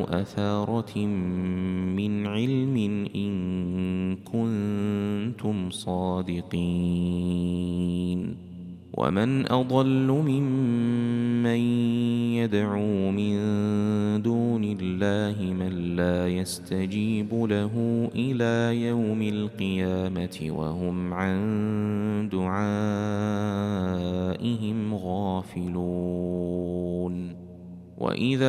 أثارة من علم إن كنتم صادقين. ومن أضل ممن يدعو من دون الله من لا يستجيب له إلى يوم القيامة وهم عن دعائهم غافلون. وإذا